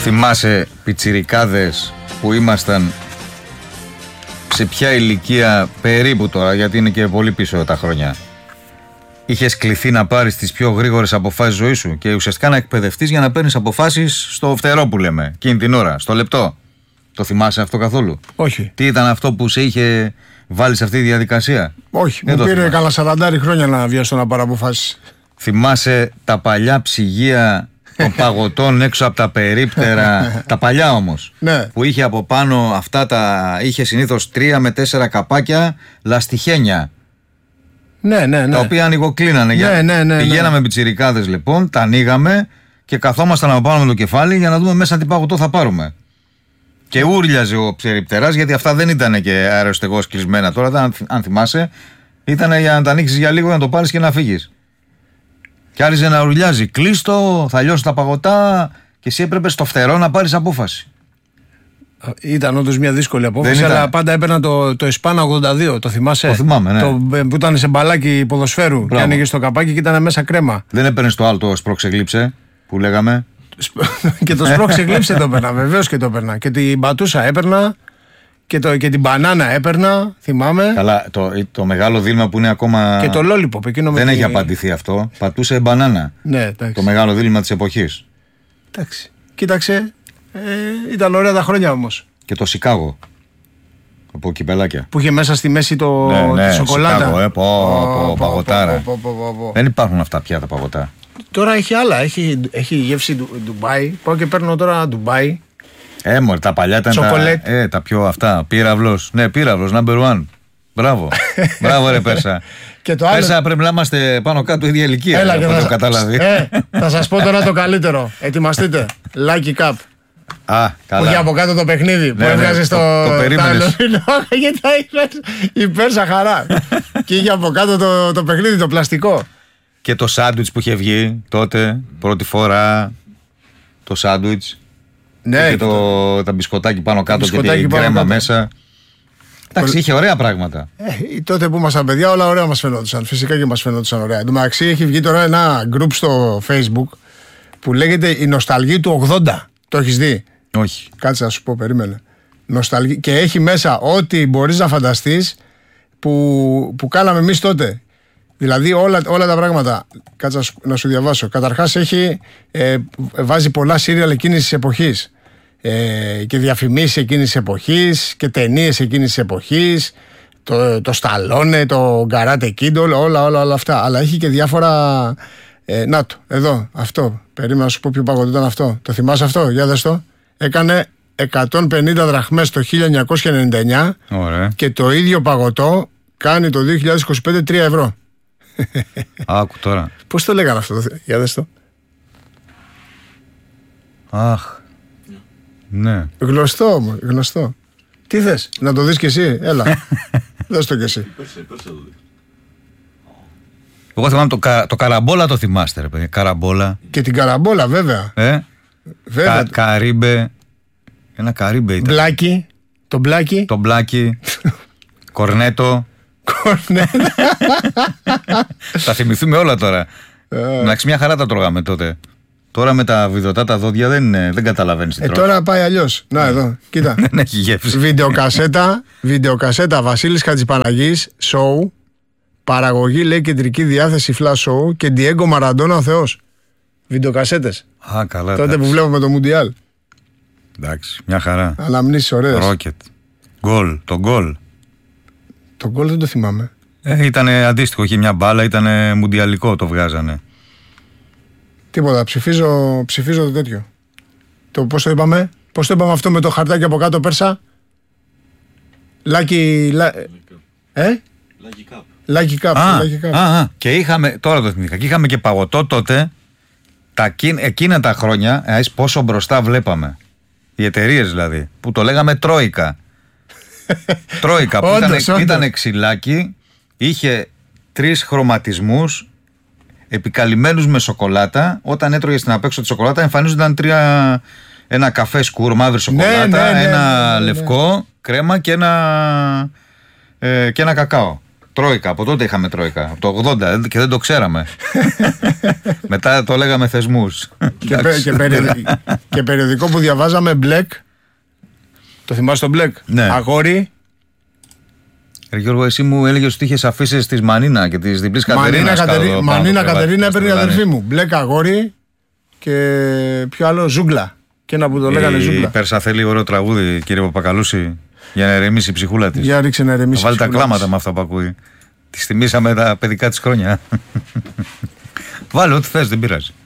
Θυμάσαι πιτσιρικάδες που ήμασταν σε ποια ηλικία περίπου τώρα, γιατί είναι και πολύ πίσω τα χρόνια, είχες κληθεί να πάρεις τις πιο γρήγορες αποφάσεις ζωής σου και ουσιαστικά να εκπαιδευτείς για να παίρνεις αποφάσεις στο φτερό που λέμε, εκείνη την ώρα, στο λεπτό. Το θυμάσαι αυτό καθόλου? Όχι. Τι ήταν αυτό που σε είχε βάλει σε αυτή τη διαδικασία? Όχι. Μου πήρε καλά 40 χρόνια να βιαστώ να πάρω αποφάσεις. Θυμάσαι τα παλιά ψυγεία των παγωτών έξω από τα περίπτερα, τα παλιά όμως, ναι, που είχε από πάνω αυτά είχε συνήθως 3 με 4 καπάκια λαστιχένια. Ναι. Τα οποία ανοιγοκλίνανε. Πηγαίναμε πιτσιρικάδες λοιπόν, τα ανοίγαμε και καθόμασταν από πάνω με το κεφάλι για να δούμε μέσα τι παγωτό θα πάρουμε. Και ούρλιαζε ο περιπτεράς, γιατί αυτά δεν ήταν και αεροστεγώς κλεισμένα. Τώρα, αν θυμάσαι, ήταν για να τα ανοίξεις για λίγο, να το πάρεις και να φύγεις. Και άρχιζε να ουρλιάζει. Κλείστο, θα λιώσουν τα παγωτά, και εσύ έπρεπε στο φτερό να πάρεις απόφαση. Ήταν όντως μια δύσκολη απόφαση, αλλά πάντα έπαιρνα το Εσπάνα 82. Το θυμάσαι? Το θυμάμαι, ναι. Που ήταν σε μπαλάκι ποδοσφαίρου. Μπράβο. Και άνοιγες το καπάκι και ήταν μέσα κρέμα. Δεν έπαιρνες το άλλο το σπρώξε-γλύψε που λέγαμε? Και το σπρώξε-γλύψε το έπαιρνα, βεβαίως και το έπαιρνα. Και την πατούσα έπαιρνα. Και την μπανάνα έπαιρνα, θυμάμαι. Καλά, το μεγάλο δίλημα που είναι ακόμα. Και το λόλιποπ, εκείνο δεν έχει απαντηθεί αυτό. Πατούσε μπανάνα. Ναι, εντάξει. Το μεγάλο δίλημα της εποχής. Εντάξει. Κοίταξε. Ήταν ωραία τα χρόνια όμως. Και το Σικάγο. Από κυπελάκια. Που είχε μέσα στη μέση τη σοκολάτα. Σικάγο, παγωτάρα. Δεν υπάρχουν αυτά πια τα παγωτά. Τώρα έχει άλλα. Έχει γεύση Ντουμπάι. Πάω και παίρνω τώρα Ντουμπάι. Μωρέ, τα παλιά ήταν τα πιο αυτά. Πύραυλος. Ναι, πύραυλος, number one. Μπράβο. Μπράβο, ρε Πέρσα. Πέρσα, πρέπει να είμαστε πάνω κάτω ίδια ηλικία. Έλα, το καταλάβει. Θα σας πω τώρα το καλύτερο. Ετοιμαστείτε. Lucky Cup. Καλά. Που είχε από κάτω το παιχνίδι που έβγαζε στο. Το περίμενες. Γιατί η Πέρσα χαρά. Και είχε από κάτω το παιχνίδι, το πλαστικό. Και το σάντουιτς που είχε βγει τότε, πρώτη φορά. Το σάντουιτς. Ναι, και τα μπισκοτάκι πάνω κάτω και την κρέμα μέσα. Εντάξει, είχε ωραία πράγματα. Τότε που ήμασταν παιδιά, όλα ωραία μας φαινόντουσαν. Φυσικά και μας φαινόντουσαν ωραία. Εν τω μεταξύ, έχει βγει τώρα ένα group στο Facebook που λέγεται Η Νοσταλγή του 80. Το έχεις δει? Όχι. Κάτσε να σου πω, περίμενε. Νοσταλγή. Και έχει μέσα ό,τι μπορείς να φανταστείς που κάναμε εμείς τότε. Δηλαδή όλα τα πράγματα. Κάτσε να σου διαβάσω. Καταρχάς βάζει πολλά σύριαλ εκείνης της εποχής. Και διαφημίσεις εκείνης της εποχής και ταινίες εκείνης της εποχής. Το Σταλόνε, το Γκαράτε Κίντολ, όλα αυτά. Αλλά έχει και διάφορα. Να το, εδώ, αυτό. Περίμενα να σου πω ποιο παγωτό ήταν αυτό. Το θυμάσαι αυτό? Για δες το. Έκανε 150 δραχμές το 1999. Ωραία. Και το ίδιο παγωτό κάνει το 2025 3 ευρώ. Άκου τώρα. Πώς το λέγανε αυτό? Για δες το. Αχ. Ναι. Γνωστό. Τι θες, να το δεις κι εσύ? Έλα. Δες το κι εσύ. Εγώ θυμάμαι το καραμπόλα, το θυμάστε, ρε παιδί? Καραμπόλα. Και την καραμπόλα, βέβαια. Βέβαια. Καρύμπε. Ένα καρύμπε ήταν. Μπλάκι. Το μπλάκι. Κορνέτο. Θα θυμηθούμε όλα τώρα. Εντάξει, μια χαρά τα τρώγαμε τότε. Τώρα με τα βιδωτά τα δόντια δεν καταλαβαίνεις τι τρώγαμε. Τώρα πάει αλλιώς. Να εδώ, κοίτα. Δεν έχει γεύση. Βιντεοκασέτα Βασίλης Χατζηπαναγής, show. Παραγωγή, λέει, κεντρική διάθεση Flash Show και Diego Maradona ο Θεός. Βιντεοκασέτες. Καλά. Τότε που βλέπουμε το Μουντιάλ. Εντάξει, μια χαρά. Αναμνήσεις ωραίες. Ρόκετ. Γκολ. Το γκολ. Το γκολ δεν το θυμάμαι. Ήταν αντίστοιχο, είχε μια μπάλα, ήταν μουντιαλικό, το βγάζανε. Τίποτα, ψηφίζω το τέτοιο. Πώς το είπαμε αυτό με το χαρτάκι από κάτω, Πέρσα? Lucky Cup. Και είχαμε, τώρα το θυμήθηκα, και είχαμε και παγωτό τότε, εκείνα τα χρόνια, πόσο μπροστά βλέπαμε. Οι εταιρείες δηλαδή, που το λέγαμε Τρόικα. Τρόικα, που ήταν ξυλάκι, είχε 3 χρωματισμούς επικαλυμμένους με σοκολάτα. Όταν έτρωγες την απέξω τη σοκολάτα, εμφανίζονταν 3, ένα καφέ σκουρ, μαύρη σοκολάτα, ένα λευκό κρέμα και ένα κακάο. Τρόικα, από τότε είχαμε Τρόικα. Από το 80 και δεν το ξέραμε. Μετά το λέγαμε θεσμούς. Και περιοδικό που διαβάζαμε, Μπλεκ. Το θυμάσαι το Μπλεκ? Ναι. Αγόρι. Γιώργο, εσύ μου έλεγες ότι είχες αφήσεις της Μανίνα και της διπλής Κατερίνας. Μανίνα Κατερίνα έπαιρνε η αδερφή μου. Μπλεκ αγόρι και ποιο άλλο, Ζούγκλα. Και ένα που το λέγανε Ζούγκλα. Η Πέρσα θέλει ωραίο τραγούδι, κύριε Παπακαλούση, για να ηρεμήσει η ψυχούλα της. Για ρίξε να ηρεμήσει. Βάλει τα κλάματα με αυτά που ακούει. Τη θυμήσαμε τα παιδικά της χρόνια. Βάλε ό,τι θες, δεν πειράζει.